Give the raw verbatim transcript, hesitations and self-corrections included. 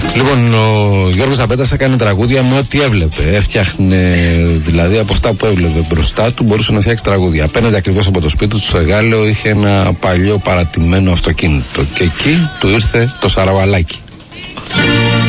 Λοιπόν, ο Γιώργος Ζαμπέτας έκανε τραγούδια με ό,τι έβλεπε. Έφτιαχνε, δηλαδή από αυτά που έβλεπε μπροστά του, μπορούσε να φτιάξει τραγούδια. Απέναντι ακριβώς από το σπίτι του, στο Εγάλεο, είχε ένα παλιό παρατημένο αυτοκίνητο. Και εκεί του ήρθε το σαραβαλάκι.